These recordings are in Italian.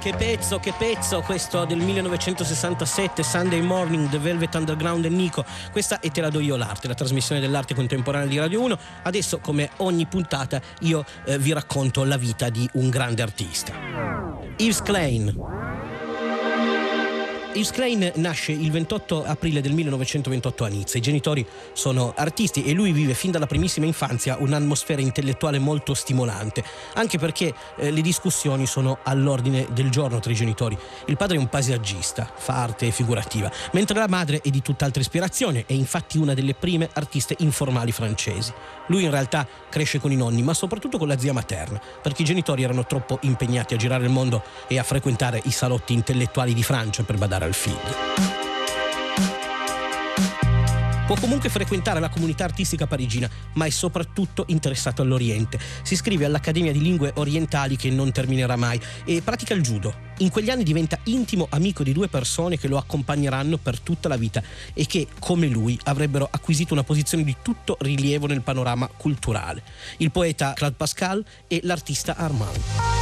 Che pezzo questo del 1967, Sunday Morning, The Velvet Underground e Nico. Questa è Te la do io l'arte, la trasmissione dell'arte contemporanea di Radio 1. Adesso, come ogni puntata, io vi racconto la vita di un grande artista. Yves Klein. Yves Klein nasce il 28 aprile del 1928 a Nizza. I genitori sono artisti e lui vive fin dalla primissima infanzia un'atmosfera intellettuale molto stimolante, anche perché le discussioni sono all'ordine del giorno tra i genitori. Il padre è un paesaggista, fa arte figurativa, mentre la madre è di tutt'altra ispirazione, è infatti una delle prime artiste informali francesi. Lui in realtà cresce con i nonni, ma soprattutto con la zia materna, perché i genitori erano troppo impegnati a girare il mondo e a frequentare i salotti intellettuali di Francia per badare al figlio. Può comunque frequentare la comunità artistica parigina, ma è soprattutto interessato all'Oriente. Si iscrive all'Accademia di Lingue Orientali, che non terminerà mai, e pratica il judo. In quegli anni diventa intimo amico di due persone che lo accompagneranno per tutta la vita e che, come lui, avrebbero acquisito una posizione di tutto rilievo nel panorama culturale: il poeta Claude Pascal e l'artista Armand.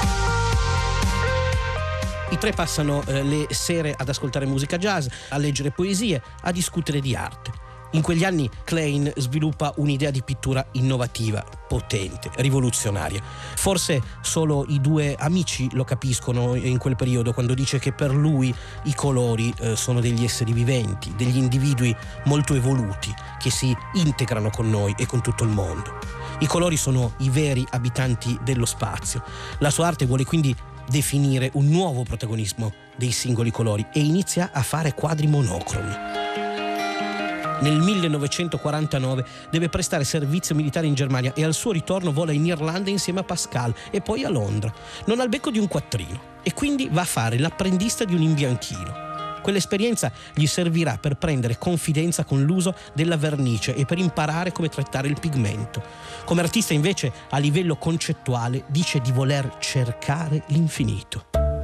I tre passano le sere ad ascoltare musica jazz, a leggere poesie, a discutere di arte. In quegli anni Klein sviluppa un'idea di pittura innovativa, potente, rivoluzionaria. Forse solo i due amici lo capiscono in quel periodo, quando dice che per lui i colori sono degli esseri viventi, degli individui molto evoluti che si integrano con noi e con tutto il mondo. I colori sono i veri abitanti dello spazio. La sua arte vuole quindi definire un nuovo protagonismo dei singoli colori e inizia a fare quadri monocromi. Nel 1949 deve prestare servizio militare in Germania e al suo ritorno vola in Irlanda insieme a Pascal e poi a Londra. Non ha il becco di un quattrino e quindi va a fare l'apprendista di un imbianchino. Quell'esperienza gli servirà per prendere confidenza con l'uso della vernice e per imparare come trattare il pigmento. Come artista invece, a livello concettuale, dice di voler cercare l'infinito.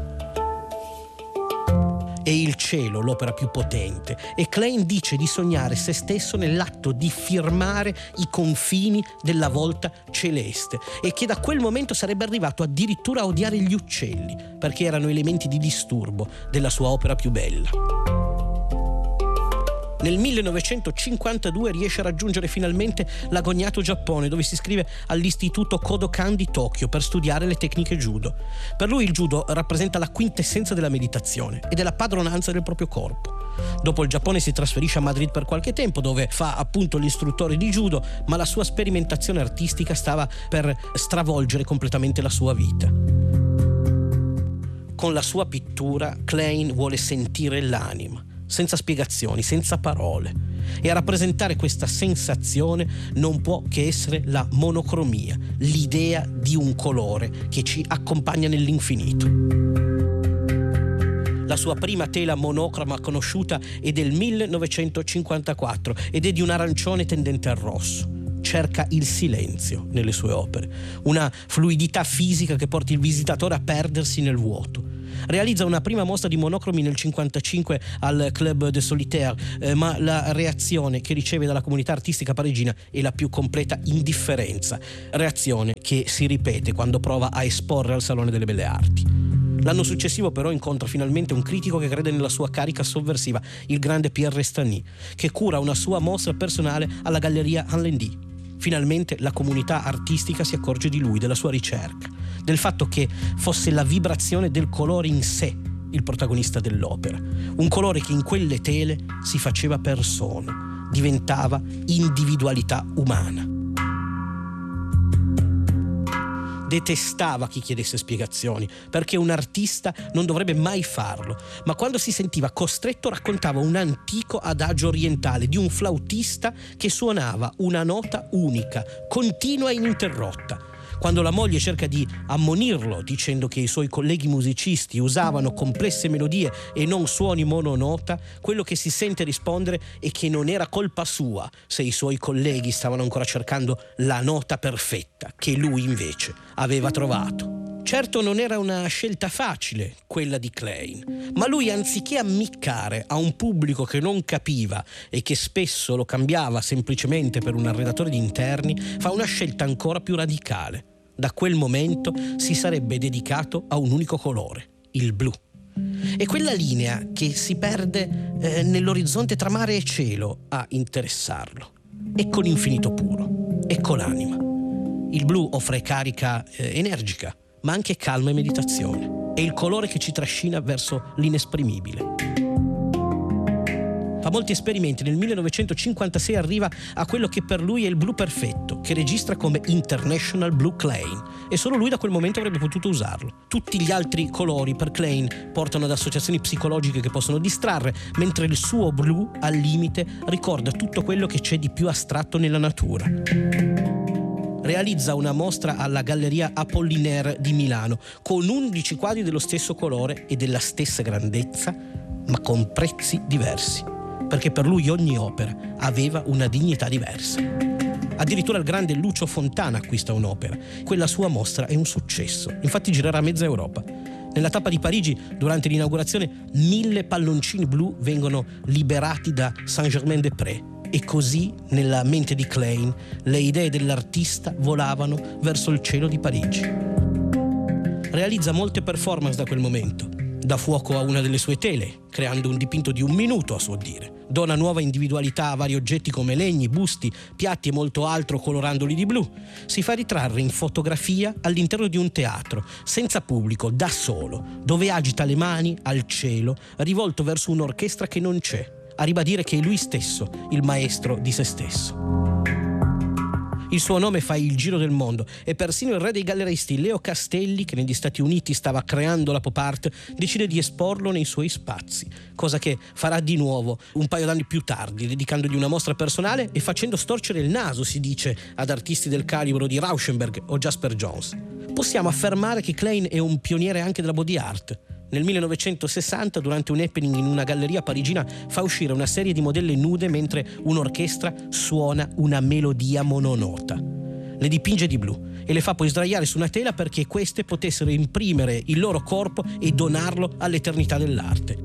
È il cielo l'opera più potente e Klein dice di sognare se stesso nell'atto di firmare i confini della volta celeste e che da quel momento sarebbe arrivato addirittura a odiare gli uccelli perché erano elementi di disturbo della sua opera più bella. Nel 1952 riesce a raggiungere finalmente l'agognato Giappone, dove si iscrive all'istituto Kodokan di Tokyo per studiare le tecniche judo. Per lui il judo rappresenta la quintessenza della meditazione e della padronanza del proprio corpo. Dopo il Giappone si trasferisce a Madrid per qualche tempo, dove fa appunto l'istruttore di judo, ma la sua sperimentazione artistica stava per stravolgere completamente la sua vita. Con la sua pittura Klein vuole sentire l'anima, senza spiegazioni, senza parole. E a rappresentare questa sensazione non può che essere la monocromia, l'idea di un colore che ci accompagna nell'infinito. La sua prima tela monocroma conosciuta è del 1954 ed è di un arancione tendente al rosso. Cerca il silenzio nelle sue opere, una fluidità fisica che porti il visitatore a perdersi nel vuoto. Realizza una prima mostra di monocromi nel 1955 al Club des Solitaires, ma la reazione che riceve dalla comunità artistica parigina è la più completa indifferenza, reazione che si ripete quando prova a esporre al Salone delle Belle Arti. L'anno successivo però incontra finalmente un critico che crede nella sua carica sovversiva, il grande Pierre Restany, che cura una sua mostra personale alla Galleria Allendy. Finalmente la comunità artistica si accorge di lui, della sua ricerca, del fatto che fosse la vibrazione del colore in sé il protagonista dell'opera, un colore che in quelle tele si faceva persona, diventava individualità umana. Detestava chi chiedesse spiegazioni, perché un artista non dovrebbe mai farlo, ma quando si sentiva costretto raccontava un antico adagio orientale di un flautista che suonava una nota unica, continua e ininterrotta. Quando la moglie cerca di ammonirlo dicendo che i suoi colleghi musicisti usavano complesse melodie e non suoni mononota, quello che si sente rispondere è che non era colpa sua se i suoi colleghi stavano ancora cercando la nota perfetta che lui invece aveva trovato. Certo non era una scelta facile quella di Klein, ma lui, anziché ammiccare a un pubblico che non capiva e che spesso lo cambiava semplicemente per un arredatore di interni, fa una scelta ancora più radicale. Da quel momento si sarebbe dedicato a un unico colore, il blu. È quella linea che si perde nell'orizzonte tra mare e cielo a interessarlo. Ecco l'infinito puro, ecco l'anima. Il blu offre carica energica, ma anche calma e meditazione. È il colore che ci trascina verso l'inesprimibile. Fa molti esperimenti. Nel 1956 arriva a quello che per lui è il blu perfetto, che registra come International Blue Klein, e solo lui da quel momento avrebbe potuto usarlo. Tutti gli altri colori per Klein portano ad associazioni psicologiche che possono distrarre, mentre il suo blu, al limite, ricorda tutto quello che c'è di più astratto nella natura. Realizza una mostra alla Galleria Apollinaire di Milano con 11 quadri dello stesso colore e della stessa grandezza, ma con prezzi diversi, perché per lui ogni opera aveva una dignità diversa. Addirittura il grande Lucio Fontana acquista un'opera. Quella sua mostra è un successo, infatti girerà mezza Europa. Nella tappa di Parigi, durante l'inaugurazione, 1000 palloncini blu vengono liberati da Saint-Germain-des-Prés. E così, nella mente di Klein, le idee dell'artista volavano verso il cielo di Parigi. Realizza molte performance da quel momento. Dà fuoco a una delle sue tele, creando un dipinto di 1 minuto a suo dire. Dona nuova individualità a vari oggetti come legni, busti, piatti e molto altro colorandoli di blu. Si fa ritrarre in fotografia all'interno di un teatro, senza pubblico, da solo, dove agita le mani al cielo, rivolto verso un'orchestra che non c'è, a ribadire che è lui stesso il maestro di se stesso. Il suo nome fa il giro del mondo e persino il re dei galleristi Leo Castelli, che negli Stati Uniti stava creando la pop art, decide di esporlo nei suoi spazi, cosa che farà di nuovo un paio d'anni più tardi, dedicandogli una mostra personale e facendo storcere il naso, si dice, ad artisti del calibro di Rauschenberg o Jasper Johns. Possiamo affermare che Klein è un pioniere anche della body art. Nel 1960, durante un happening in una galleria parigina, fa uscire una serie di modelle nude mentre un'orchestra suona una melodia mononota. Le dipinge di blu e le fa poi sdraiare su una tela perché queste potessero imprimere il loro corpo e donarlo all'eternità dell'arte.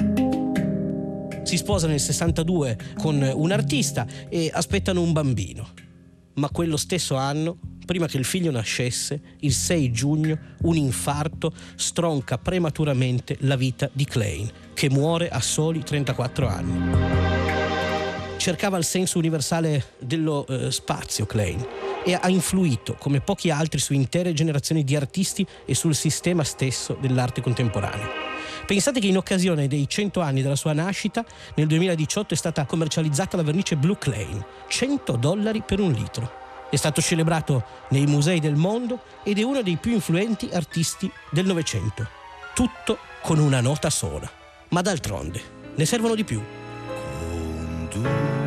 Si sposa nel 62 con un artista e aspettano un bambino. Ma quello stesso anno, prima che il figlio nascesse, il 6 giugno, un infarto stronca prematuramente la vita di Klein, che muore a soli 34 anni. Cercava il senso universale dello spazio, Klein, e ha influito, come pochi altri, su intere generazioni di artisti e sul sistema stesso dell'arte contemporanea. Pensate che in occasione dei 100 anni della sua nascita, nel 2018 è stata commercializzata la vernice Blue Klein, $100 per 1 litro. È stato celebrato nei musei del mondo ed è uno dei più influenti artisti del Novecento. Tutto con una nota sola. Ma d'altronde, ne servono di più.